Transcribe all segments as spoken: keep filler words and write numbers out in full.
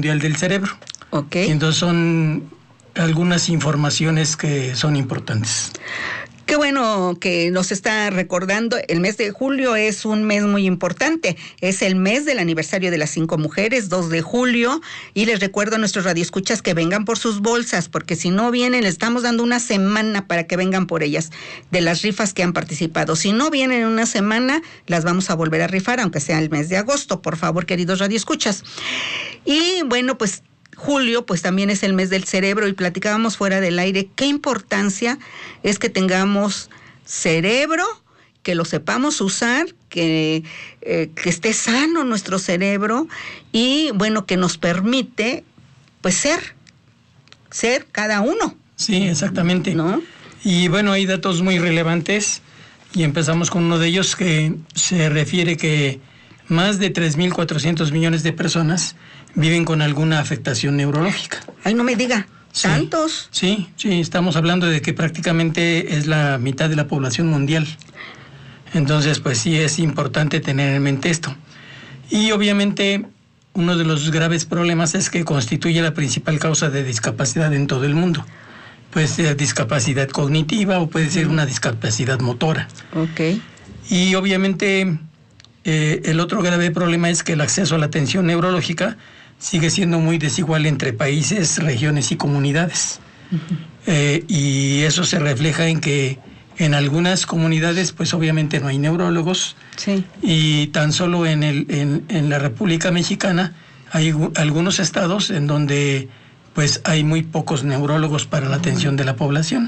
Mundial del Cerebro. Ok. Y entonces son algunas informaciones que son importantes. Qué bueno que nos está recordando. El mes de julio es un mes muy importante. Es el mes del aniversario de las cinco mujeres, dos de julio. Y les recuerdo a nuestros radioescuchas que vengan por sus bolsas, porque si no vienen, les estamos dando una semana para que vengan por ellas, de las rifas que han participado. Si no vienen en una semana, las vamos a volver a rifar, aunque sea el mes de agosto, por favor, queridos radioescuchas. Y bueno, pues julio, pues también es el mes del cerebro y platicábamos fuera del aire qué importancia es que tengamos cerebro, que lo sepamos usar, que, eh, que esté sano nuestro cerebro y bueno, que nos permite pues ser, ser cada uno. Sí, exactamente. ¿No? Y bueno, hay datos muy relevantes y empezamos con uno de ellos que se refiere que más de tres mil cuatrocientos millones de personas viven con alguna afectación neurológica. Ay, no me diga, Sí, ¿tantos? Sí, sí, estamos hablando de que prácticamente es la mitad de la población mundial. Entonces, pues sí es importante tener en mente esto. Y obviamente uno de los graves problemas es que constituye la principal causa de discapacidad en todo el mundo. Puede ser discapacidad cognitiva o puede ser una discapacidad motora. Ok. Y obviamente eh, el otro grave problema es que el acceso a la atención neurológica sigue siendo muy desigual entre países, regiones y comunidades. Uh-huh. Eh, y eso se refleja en que en algunas comunidades, pues obviamente no hay neurólogos. Sí. Y tan solo en, el, en, en la República Mexicana hay algunos estados en donde pues hay muy pocos neurólogos para la atención de la población.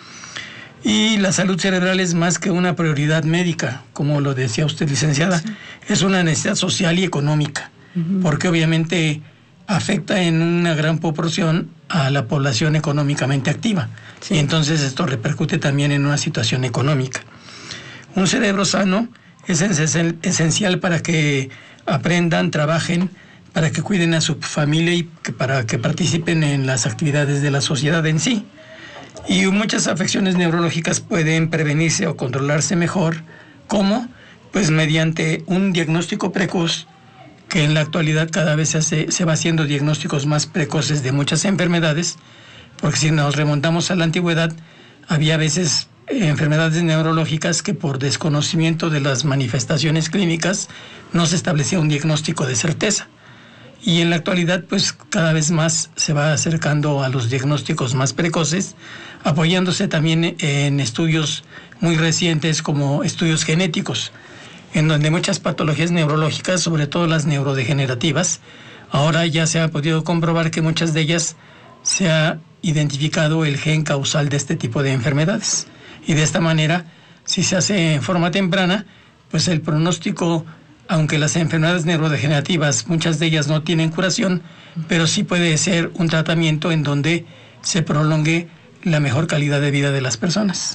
Y la salud cerebral es más que una prioridad médica, como lo decía usted, licenciada, sí. Es una necesidad social y económica. Uh-huh. Porque obviamente afecta en una gran proporción a la población económicamente activa. Sí. Y entonces esto repercute también en una situación económica. Un cerebro sano es esencial para que aprendan, trabajen, para que cuiden a su familia y que para que participen en las actividades de la sociedad en sí. Y muchas afecciones neurológicas pueden prevenirse o controlarse mejor. ¿Cómo? Pues mediante un diagnóstico precoz, que en la actualidad cada vez se, hace, se va haciendo diagnósticos más precoces de muchas enfermedades, porque si nos remontamos a la antigüedad, había a veces enfermedades neurológicas que por desconocimiento de las manifestaciones clínicas no se establecía un diagnóstico de certeza. Y en la actualidad, pues cada vez más se va acercando a los diagnósticos más precoces, apoyándose también en estudios muy recientes como estudios genéticos, en donde muchas patologías neurológicas, sobre todo las neurodegenerativas, ahora ya se ha podido comprobar que muchas de ellas se ha identificado el gen causal de este tipo de enfermedades. Y de esta manera, si se hace en forma temprana, pues el pronóstico, aunque las enfermedades neurodegenerativas, muchas de ellas no tienen curación, pero sí puede ser un tratamiento en donde se prolongue la mejor calidad de vida de las personas.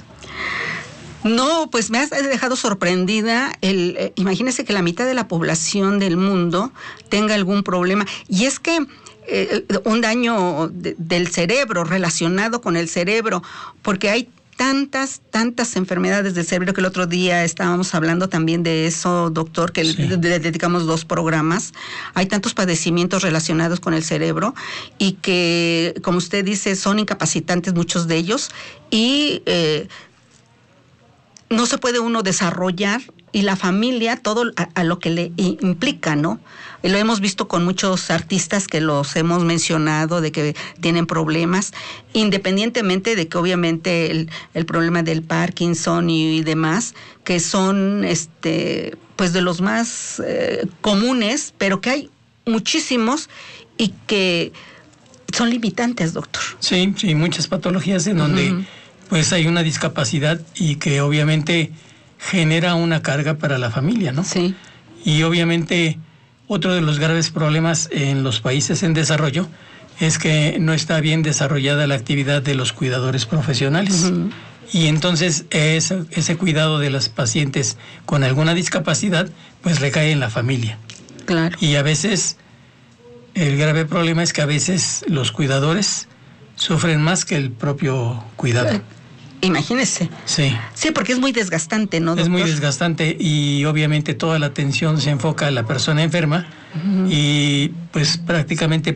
No, pues me has dejado sorprendida. El, eh, imagínese que la mitad de la población del mundo tenga algún problema. Y es que eh, un daño de, del cerebro, relacionado con el cerebro, porque hay tantas, tantas enfermedades del cerebro que el otro día estábamos hablando también de eso, doctor, que sí. le, le dedicamos dos programas. Hay tantos padecimientos relacionados con el cerebro y que, como usted dice, son incapacitantes muchos de ellos y eh, no se puede uno desarrollar, y la familia, todo a, a lo que le implica, ¿no? Y lo hemos visto con muchos artistas que los hemos mencionado, de que tienen problemas, independientemente de que obviamente el, el problema del Parkinson y, y demás, que son este pues de los más eh, comunes, pero que hay muchísimos y que son limitantes, doctor. Sí, sí, muchas patologías en donde uh-huh. pues hay una discapacidad y que obviamente genera una carga para la familia, ¿no? Sí. Y obviamente otro de los graves problemas en los países en desarrollo es que no está bien desarrollada la actividad de los cuidadores profesionales. Uh-huh. Y entonces ese, ese cuidado de los pacientes con alguna discapacidad pues recae en la familia. Claro. Y a veces el grave problema es que a veces los cuidadores sufren más que el propio cuidado. Imagínese. Sí. Sí, porque es muy desgastante, ¿no, doctor? Es muy desgastante y obviamente toda la atención se enfoca a la persona enferma uh-huh. y pues prácticamente